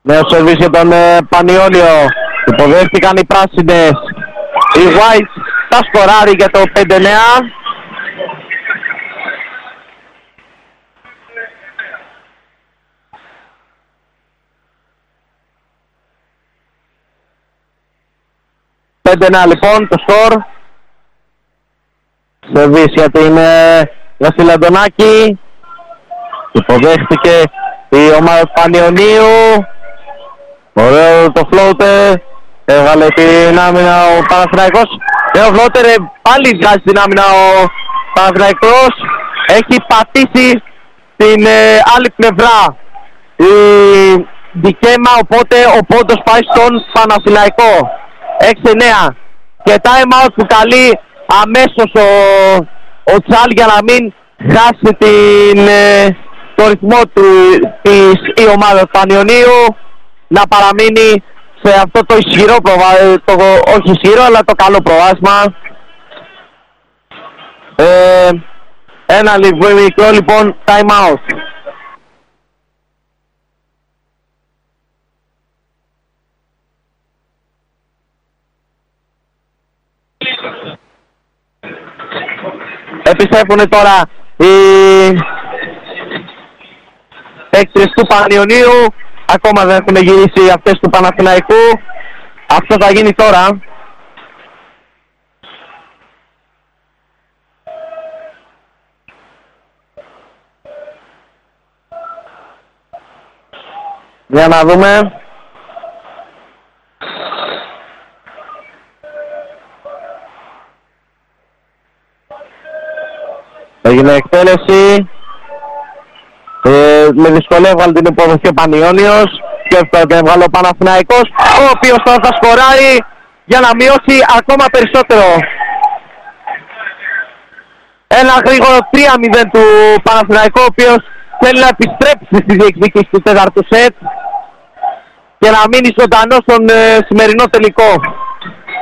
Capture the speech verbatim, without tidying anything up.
Νέο σερβίς για τον ε, Πανιόνιο. Υποδέχτηκαν οι πράσινες. Η White θα σκοράρει για το πέντε εννέα. πέντε εννέα λοιπόν το σκορ. Σερβίς για την ε, Βασίλη Αντωνάκη. Υποδέχτηκε η ομάδα του Πανιωνίου. Ωραίο το φλότερ. Έβαλε την άμυνα ο Παναθηναϊκός. Και ο φλότερ πάλι βγάζει την άμυνα ο Παναθηναϊκός. Έχει πατήσει την ε, άλλη πλευρά η δικαίμα, οπότε ο πόντος πάει στον Παναθηναϊκό. έξι εννέα. Και time out που καλεί αμέσως ο, ο Τσάλ για να μην χάσει την, ε, το ρυθμό του της η ομάδα του Πανιωνίου, να παραμείνει σε αυτό το ισχυρό προβάδισμα, το, όχι ισχυρό αλλά το καλό προβάδισμα. Ε, ένα μικρό λοιπόν time out. Επιστρέφουν τώρα οι παίκτες του Πανιωνίου. Ακόμα δεν έχουν γυρίσει αυτές του Παναθηναϊκού. Αυτό θα γίνει τώρα. Για να δούμε. Έγινε εκτέλεση. Ε, με δυσκολία έβγαλε την υποδοχή ο Πανιόνιος. Και αυτό δεν έβγαλε ο Παναθηναϊκός, ο οποίος τώρα θα σκοράρει για να μειώσει ακόμα περισσότερο. Ένα γρήγορο τρία μηδέν του Παναθηναϊκού, ο οποίος θέλει να επιστρέψει στη διεκδίκηση του τέταρτου σετ και να μείνει ζωντανό στον ε, σημερινό τελικό.